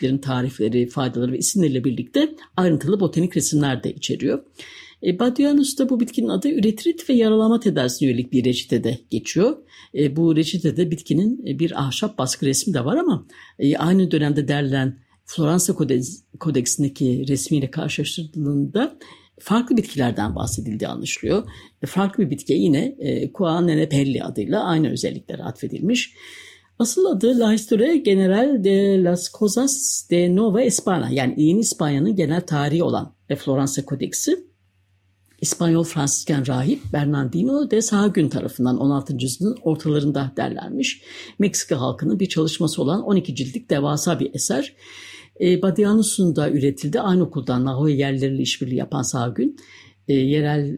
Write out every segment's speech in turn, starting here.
bitkilerin tarifleri, faydaları ve isimleriyle birlikte ayrıntılı botanik resimler de içeriyor. Badianus'ta bu bitkinin adı üretrit ve yaralama tedavisine yönelik bir reçetede geçiyor. Bu reçetede bitkinin bir ahşap baskı resmi de var ama aynı dönemde derlenen Floransa Kodeksindeki resmiyle karşılaştırıldığında farklı bitkilerden bahsedildiği anlaşılıyor. Farklı bir bitkiye yine Coa nenepelli adıyla aynı özellikler atfedilmiş. Asıl adı La Historia General de las Cosas de Nova España, yani Yeni İspanya'nın genel tarihi olan Floransa Kodeksi, İspanyol Fransisken rahip Bernardino de Sahagún tarafından 16. yüzyılın ortalarında derlenmiş. Meksika halkının bir çalışması olan 12 ciltlik devasa bir eser. Badianus'un da üretildi. Aynı okuldan Nahua yerleriyle işbirliği yapan Sahagún, yerel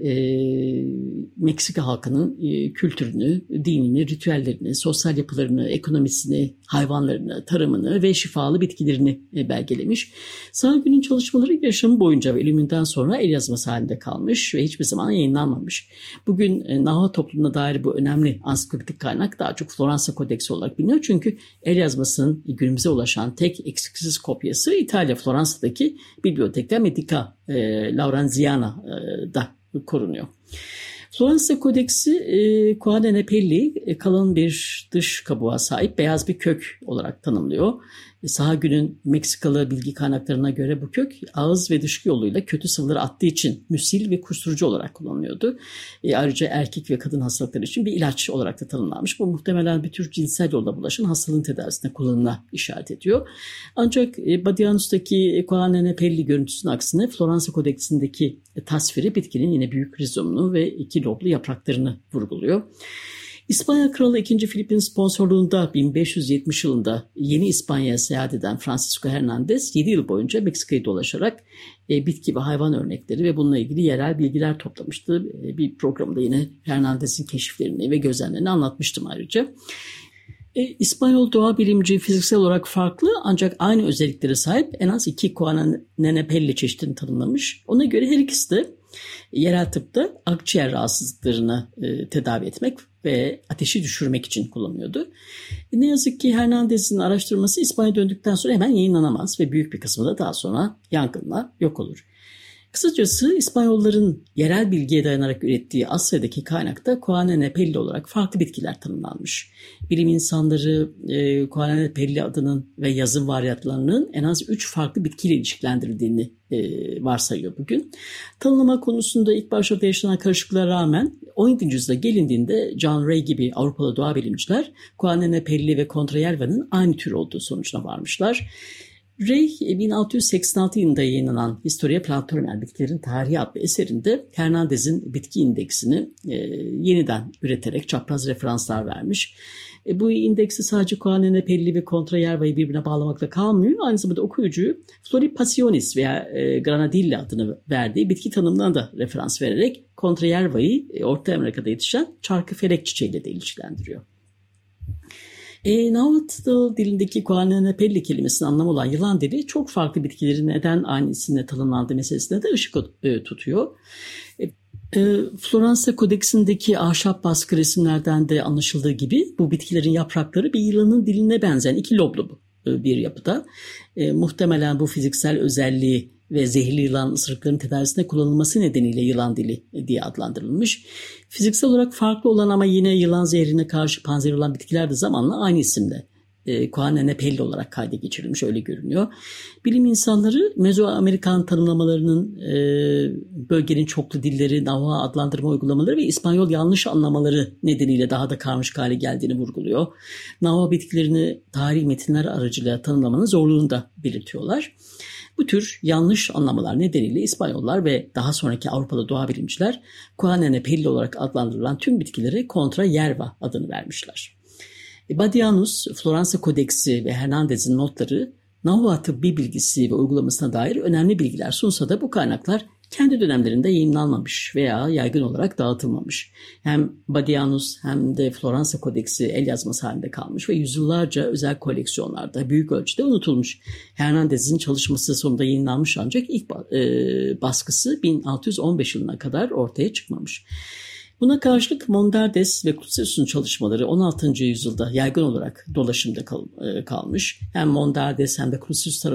Meksika halkının kültürünü, dinini, ritüellerini, sosyal yapılarını, ekonomisini, hayvanlarını, tarımını ve şifalı bitkilerini belgelemiş. Sahagün'ün çalışmaları yaşamı boyunca ve ölümünden sonra el yazması halinde kalmış ve hiçbir zaman yayınlanmamış. Bugün Nahua toplumuna dair bu önemli ansiklopedik kaynak daha çok Floransa Kodeksi olarak biliniyor. Çünkü el yazmasının günümüze ulaşan tek eksiksiz kopyası İtalya Floransa'daki Biblioteca Medica Laurenziana'da korunuyor. Floransa Kodeksi Coa nenepelli kalın bir dış kabuğa sahip beyaz bir kök olarak tanımlıyor. Sahagün'ün Meksikalı bilgi kaynaklarına göre bu kök ağız ve dışkı yoluyla kötü sıvıları attığı için müsil ve kusturucu olarak kullanılıyordu. Ayrıca erkek ve kadın hastalıkları için bir ilaç olarak da tanımlanmış. Bu muhtemelen bir tür cinsel yolla bulaşan hastalığın tedavisine kullanımına işaret ediyor. Ancak Badianus'taki Coa nenepelli görüntüsünün aksine Floransa Kodeksindeki tasviri bitkinin yine büyük rizomunu ve iki loblu yapraklarını vurguluyor. İspanya Kralı II. Filip'in sponsorluğunda 1570 yılında Yeni İspanya'ya seyahat eden Francisco Hernandez 7 yıl boyunca Meksika'yı dolaşarak bitki ve hayvan örnekleri ve bununla ilgili yerel bilgiler toplamıştı. Bir programda yine Hernandez'in keşiflerini ve gözlemlerini anlatmıştım ayrıca. İspanyol doğa bilimci fiziksel olarak farklı ancak aynı özelliklere sahip en az 2 Coa nenepelli çeşidini tanımlamış. Ona göre her ikisi de yerel tıpta akciğer rahatsızlıklarını tedavi etmek ve ateşi düşürmek için kullanıyordu. Ne yazık ki Hernandez'in araştırması İspanya'ya döndükten sonra hemen yayınlanamaz ve büyük bir kısmı da daha sonra yangınla yok olur. Kısacası İspanyolların yerel bilgiye dayanarak ürettiği Asya'daki kaynakta Coa nenepelli olarak farklı bitkiler tanımlanmış. Bilim insanları Coa nenepelli adının ve yazım varyantlarının en az 3 farklı bitkiyle ilişkilendirildiğini varsayıyor bugün. Tanımlama konusunda ilk başlarda yaşanan karışıklığa rağmen 17. yüzyılda gelindiğinde John Ray gibi Avrupalı doğa bilimciler Coa nenepelli ve Contrayerva'nın aynı tür olduğu sonucuna varmışlar. Ray 1686 yılında yayınlanan Historia Plantarum Bitkilerin Tarihi adlı eserinde Hernandez'in bitki indeksini yeniden üreterek çapraz referanslar vermiş. Bu indeksi sadece Coa nenepelli ve Contrayerva'yı birbirine bağlamakla kalmıyor. Aynı zamanda okuyucuyu Flori Passionis veya Granadilla adını verdiği bitki tanımına da referans vererek Contrayerva'yı Orta Amerika'da yetişen çarkıfelek çiçeğiyle de ilişkilendiriyor. Nahuatl dilindeki Coa nenepelli kelimesinin anlamı olan yılan dili çok farklı bitkilerin neden aynı isimle tanımlandığı meselesine de ışık tutuyor. Floransa Kodeksindeki ahşap baskı resimlerden de anlaşıldığı gibi bu bitkilerin yaprakları bir yılanın diline benzeyen iki loblu bir yapıda. Muhtemelen bu fiziksel özelliği ve zehirli yılan ısırıklarının tedavisine kullanılması nedeniyle yılan dili diye adlandırılmış. Fiziksel olarak farklı olan ama yine yılan zehrine karşı panzehir olan bitkiler de zamanla aynı isimle Coa nenepelli olarak kayda geçirilmiş, öyle görünüyor. Bilim insanları Mezoamerikan tanımlamalarının bölgenin çoklu dilleri, Nahua adlandırma uygulamaları ve İspanyol yanlış anlamaları nedeniyle daha da karmaşık hale geldiğini vurguluyor. Nahua bitkilerini tarihi metinler aracılığıyla tanımlamanın zorluğunu da belirtiyorlar. Bu tür yanlış anlamalar nedeniyle İspanyollar ve daha sonraki Avrupalı doğa bilimciler Coa nenepelli olarak adlandırılan tüm bitkilere Contrayerva adını vermişler. Badianus, Floransa Kodeksi ve Hernandez'in notları Nahua tıbbi bilgisi ve uygulamasına dair önemli bilgiler sunsa da bu kaynaklar kendi dönemlerinde yayınlanmamış veya yaygın olarak dağıtılmamış. Hem Badianus hem de Floransa Kodeksi el yazması halinde kalmış ve yüzyıllarca özel koleksiyonlarda büyük ölçüde unutulmuş. Hernandez'in çalışması sonunda yayınlanmış ancak ilk baskısı 1615 yılına kadar ortaya çıkmamış. Buna karşılık Mondardes ve Clusius'un çalışmaları 16. yüzyılda yaygın olarak dolaşımda kalmış. Hem Mondardes hem de Clusius